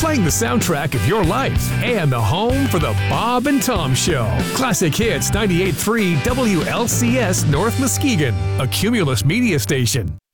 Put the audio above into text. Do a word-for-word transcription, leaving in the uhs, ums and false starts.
playing the soundtrack of your life and the home for the Bob and Tom Show. Classic Hits ninety-eight point three W L C S North Muskegon, a Cumulus media station.